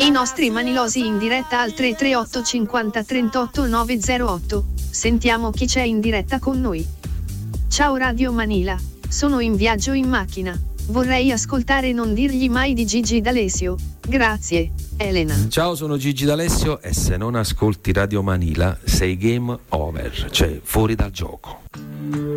I nostri manilosi in diretta al 338 50 38 908. Sentiamo chi c'è in diretta con noi. Ciao Radio Manila, sono in viaggio in macchina. Vorrei ascoltare Non dirgli mai di Gigi D'Alessio. Grazie, Elena. Ciao, sono Gigi D'Alessio e se non ascolti Radio Manila sei game over, cioè fuori dal gioco.